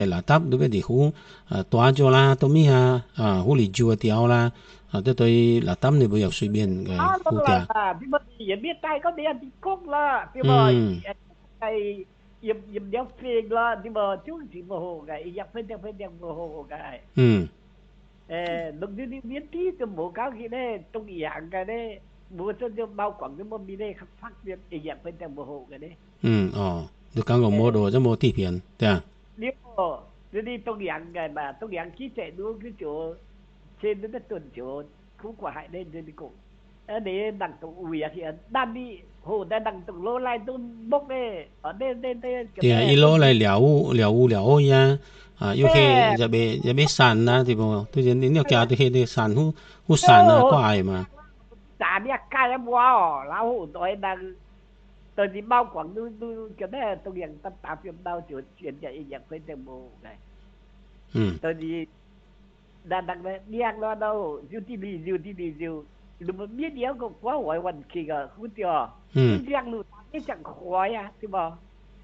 là tấp đối với địa khu tòa cho la tôi mi khu lý chùa tiêu la tôi là tấp này bây giờ suy biên cái khu là tiệt thì mà thì biết tay có đi ăn thì cốc là thì mà ừ cái yếm đeo phê là thì mà chú chỉ mà hồ cái yếm phê đeo mà hồ cái ừ lúc đi biết tí từ bộ cáo gì đấy trong dạng cái đấy bữa cho bao quảng cái mâm đi đây phát triển yếm phê đeo mà hồ cái đấy ừ được các ngõ mua đồ cho mua thị phiền tiệt nếu đi trong dạng cái mà trong dạng trí tuệ đúng cái chỗ trên đến tuần chỗ cũng quả hại nên đi cùng để đằng tụ ủy thì đang đi hồ đang đằng tụ lô lai tôi bốc đây ở đây cái thì này ít tôi lỗ lại đi liệu ya yêu khi giờ bé sàn na thì bộ tôi nhìn đến nhiều kia tôi khi sàn hu sàn hồ có ai mà trả đi cay em wow lão hồ tôi đang tôi đi bao quảng tôi cái này tôi hiện tập tập phim đau chuyện chuyện chạy dạng phải tem bộ này ừ tôi đi đang đi ăn lo đâu diêu lúc mà biết đéo có quá hỏi hoàn kỳ cả không tiêu ừ đi ăn lúc cái chẳng khỏi à thì bảo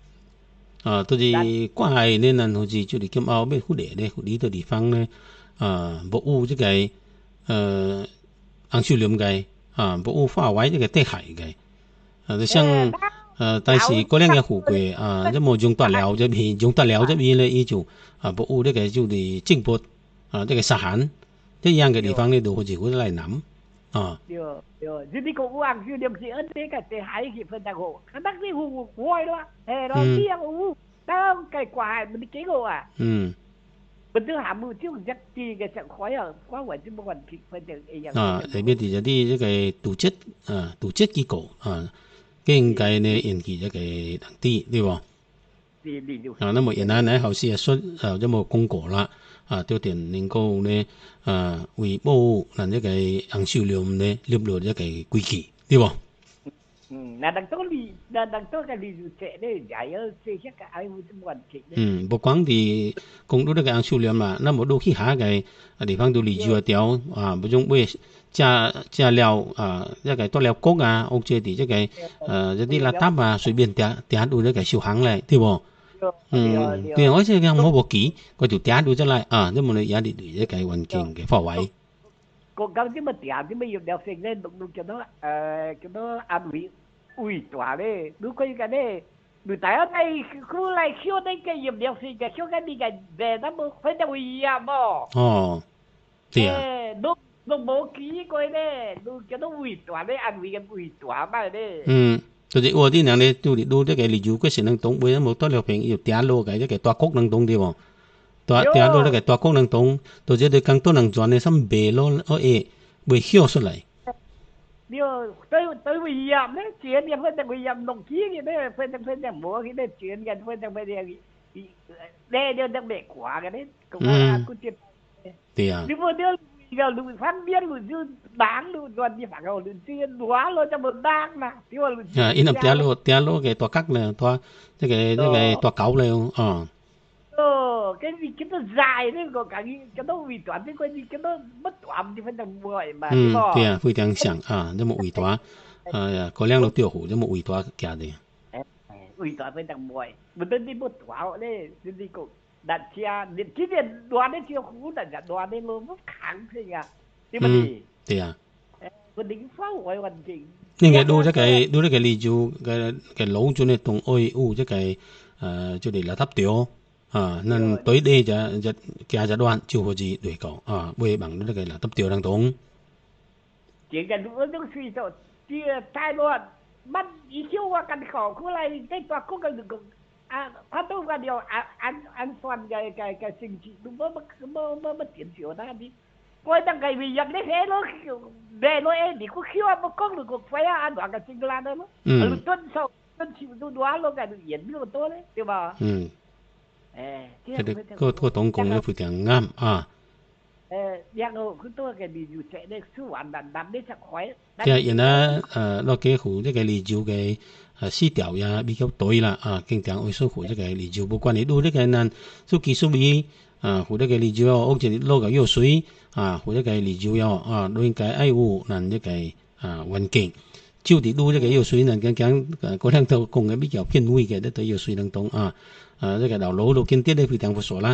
tôi đàn đi có ai nên là hồi gì chú đi kiếm áo bên khu để đây khu đi tôi đi phăng này bộ u chứ cái ăn siêu liêm cái bộ u pha quái chứ cái tê hải cái tôi sang đã tại lão sĩ có lẽ cái khu quê cái một dùng toàn léo cho bị dùng toàn léo cho bị là ý chủ bộ u đấy cái chú đi chinh bột cái xã hán thế yang cái địa điều phương này đồ gì cũng lại nắm chứ đi cũng ăn siêu điểm gì ấn thế cả thế hay thì phân đặc hộ hắn đắc đi hù quay đó hè đó ừ đi ăn đâu cái quả mình đi chế hộ à ừ mình cứ hàm mưu chứ chắc chi cái chẳng khói ở quá quản chứ một quản thì phân được ấy dạng phân được để biết thì đi cái tổ chức機構cái cái này引起cái当地对吧？ thì điều 那么原来呢，好似出这么公告啦，就點能夠呢，為保咱這個紅燒料呢，列入一個規矩，對吧？ là đằng tốt cái lý do trẻ đấy giải ở xe chắc cái ai muốn quản trị đấy 不光地講到呢個紅燒料嘛，那麼都其他嘅地方都理住掉不用為加料一個多料焗或者啲一個一啲垃圾隨便掉到呢個小行嚟，對不？對，我即係冇部機，我就掉到出嚟即係冇你有啲一個環境嘅範圍。 cố gắng chứ mà tiền chứ bây giờ đeo sinh lên đúng cho nó ăn ủy tỏa đấy đúng cái đấy người ta ở đây cứ lại khiêu đây cái gì đeo sinh cái khiêu cái đi cái về nó mới phải đeo ủy à mà thì đúng đúng bố ký coi đấy đúng cho nó ủy tỏa đấy ăn ủy cái ủy tỏa mà đấy 就是我啲人咧，都啲嘅例如嗰時能懂，為咗冇多條平要點路嘅，一個大谷能懂啲喎，點路呢個大谷能懂，到時你更多能賺你心白咯，會曉出嚟。 điều tới ủy đấy chuyện thì phải đang ủy đồng chí cái đấy phải đang mua cái đấy chuyện cái phải đây đều đang để quả cái đấy cũng là câu chuyện thì nhưng mà điều giờ lùi phát biết lùi dư đáng lùi toàn như phải cầu lùi tiền quá lo cho một đáng mà thì mà lùi in tiền lô cái tòa cắt này tòa cái tòa cẩu này cái gì cái nó dài đấy còn cả cái nó ủy toán cái gì cái nó bất toán thì phải làm muội mà 对啊，非常想这么委托có lẽ nó tiêu hủ这么委托假的。 ủy toán phải làm muội mình đến đi bất toán đấy đi cũng đặt chia điện chỉ điện đoán đấy chưa cũng đặt đoán đấy luôn mất kháng thế nhỉ thì mà đi 对啊， mình định phá hoại hoàn chỉnh 應該都一個例如嘅老轉嘅同愛烏一個就嚟啦揼掉能對呢就加一段就好似嚟講會bằng呢個啦揼掉能懂。 chỉ cần nữa nó suy cho chia tai luôn bắt ý chiêu qua căn khổ khu này cái tòa cũng cần được phát tôi qua điều an toàn cái sinh trị đúng mới tiến triển ra đi coi đang cái vì dập đấy thế nó về nó em thì có khiêu một con được cuộc phải ăn đoạn cái sinh lan đó nó tuân sau tuân chịu tôi đoán nó cái được diễn nó tốt đấy được mà có tổng cộng nó phải tiếng ngam giang hồ cứ tôi cái gì sẽ đây số hoàn đàn đấy chắc khói thì hiện nay nó cái khu cái lý do cái市調呀比較對啦經常會說這個理由，不管你都這個難，所技術比或者個理由或者攞個藥水或者個理由都應該愛護難這個環境，就啲攞這個藥水難講嗰兩頭講嘅比較偏危嘅，都對藥水能懂這個道路都見啲咧非常不錯啦。